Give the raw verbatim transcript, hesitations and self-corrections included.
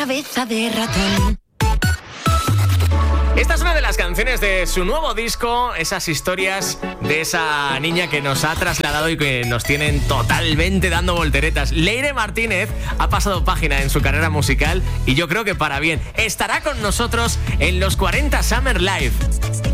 cabeza de ratón. Esta es una de las canciones de su nuevo disco, esas historias de esa niña que nos ha trasladado y que nos tienen totalmente dando volteretas. Leire Martínez ha pasado página en su carrera musical y yo creo que para bien. Estará con nosotros en los cuarenta Summer Live.